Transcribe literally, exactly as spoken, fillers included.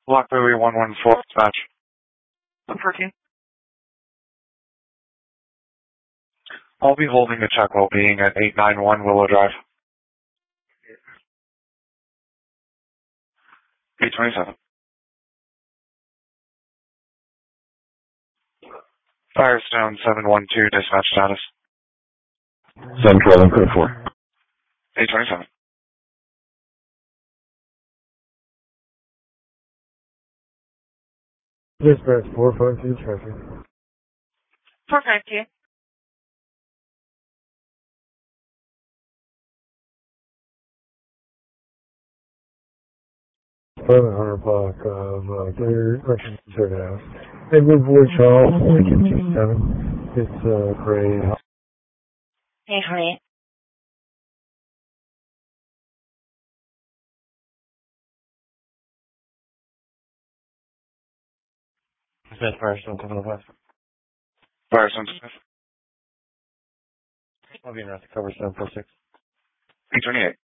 Block Louis one one four, dispatch. one fourteen. I'll be holding a check while being at eight nine one Willow Drive. eight twenty-seven. Firestone seven one two, dispatch status. seven twelve, code four. eight twenty-seven. Dispatch four five two traffic. four five two. Eleven hundred block of uh, clear correction third house. Hey, move Wood Charles, Lincoln two seven. It's uh, gray. Hey, honey. Dispatch Firestone coming up west. Firestone. I'll be in Cover seven four six. eight twenty-eight.